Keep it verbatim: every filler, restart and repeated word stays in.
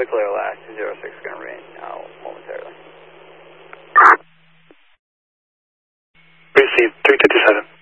Runway clear last, two zero six, going to rain now momentarily. Received, three fifty-seven.